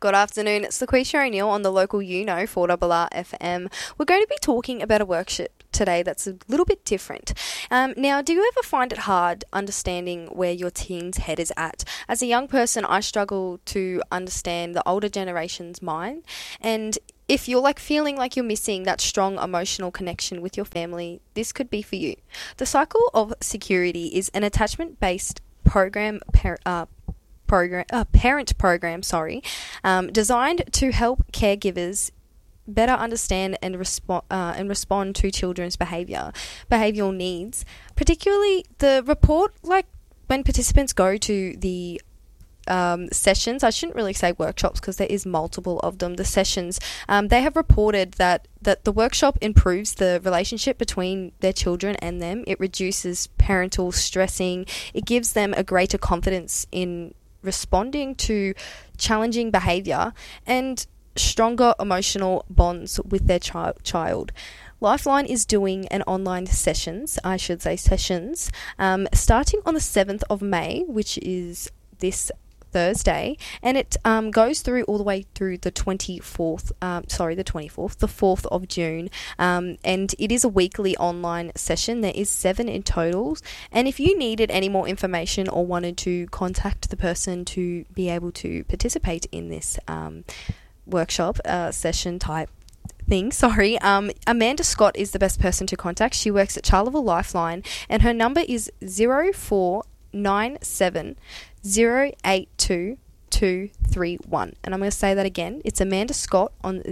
Good afternoon, it's LaQuisha O'Neill on the local 4RR FM. We're going to be talking about a workshop today that's a little bit different. Now, do you ever find it hard understanding where your teen's head is at? As a young person, I struggle to understand the older generation's mind, and if you're feeling like you're missing that strong emotional connection with your family, this could be for you. The Cycle of Security is an attachment-based parent program, designed to help caregivers better understand and respond to children's behavioural needs. Particularly, the report, when participants go to the sessions, I shouldn't really say workshops because there is multiple of them. The sessions, they have reported that the workshop improves the relationship between their children and them. It reduces parental stressing. It gives them a greater confidence in responding to challenging behaviour and stronger emotional bonds with their child. Lifeline is doing an online sessions, starting on the 7th of May, which is this Thursday, and it goes through all the way through the 4th of June, and it is a weekly online session. There is 7 in total, and if you needed any more information or wanted to contact the person to be able to participate in this workshop session type thing, Amanda Scott is the best person to contact. She works at Charleville Lifeline, and her number is 0497 082 231, and I'm going to say that again. It's Amanda Scott on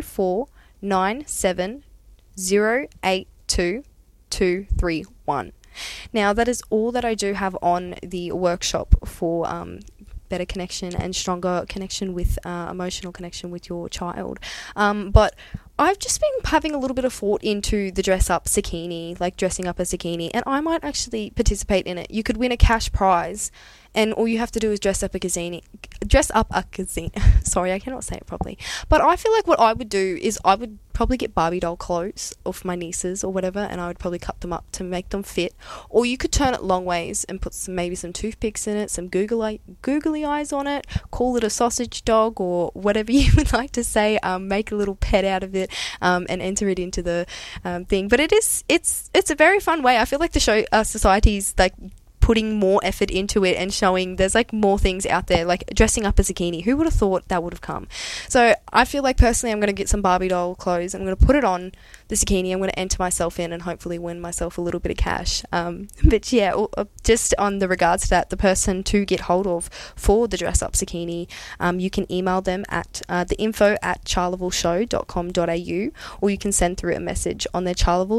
0497 082 231. Now, that is all that I do have on the workshop for better connection and stronger connection with emotional connection with your child. But I've just been having a little bit of thought into the dressing up a zucchini, and I might actually participate in it. You could win a cash prize, and all you have to do is dress up a gazini. Sorry, I cannot say it properly. But I feel like what I would do is I would probably get Barbie doll clothes off my nieces or whatever, and I would probably cut them up to make them fit. Or you could turn it long ways and put maybe some toothpicks in it, some googly eyes on it, call it a sausage dog or whatever you would like to say. Make a little pet out of it, and enter it into the thing. But it's a very fun way. I feel like the show society's putting more effort into it and showing there's more things out there, like dressing up a zucchini. Who would have thought that would have come? So I feel like personally I'm going to get some Barbie doll clothes. I'm going to put it on the zucchini. I'm going to enter myself in and hopefully win myself a little bit of cash. But yeah, just on the regards to that, the person to get hold of for the dress up zucchini, you can email them at the info@charlevilleshow.com.au, or you can send through a message on their Charleville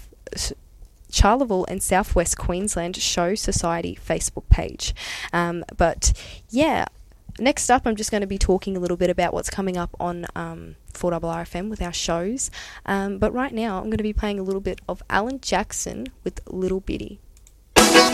and Southwest Queensland Show Society Facebook page. But yeah, next up I'm just going to be talking a little bit about what's coming up on 4RR FM with our shows. But right now I'm going to be playing a little bit of Alan Jackson with Little Bitty.